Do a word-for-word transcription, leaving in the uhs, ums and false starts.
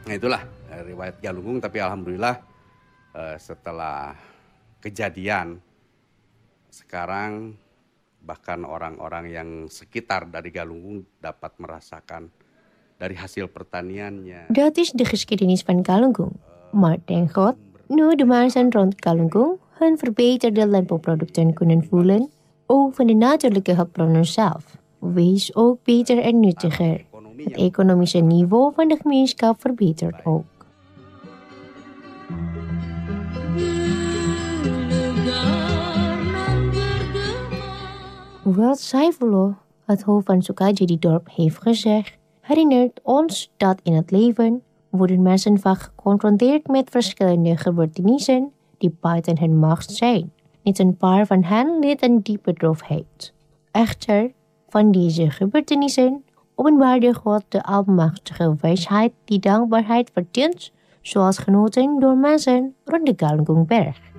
Nah itulah eh, riwayat Galunggung, tapi alhamdulillah eh, setelah kejadian sekarang bahkan orang-orang yang sekitar dari Galunggung dapat merasakan dari hasil pertaniannya. Dat is de geschiedenis van Galunggung. Maar denk God, nu de mensen rond Galunggung hun verbeterde landbouwproducten kunnen voelen, ook van de natuurlijke hulpbronnen zelf, wees ook beter en nuttiger. Het economische niveau van de gemeenschap verbetert ook. Hoewel Saifullah, het hoofd van Sukajadi dorp, heeft gezegd, herinnert ons dat in het leven worden mensen vaak geconfronteerd met verschillende gebeurtenissen die buiten hun macht zijn. Niet een paar van hen leden diepe droefheid. Echter, van deze gebeurtenissen openbaarde God de almachtige wijsheid die dankbaarheid verdient, zoals genoten door mensen rond de Galungungberg.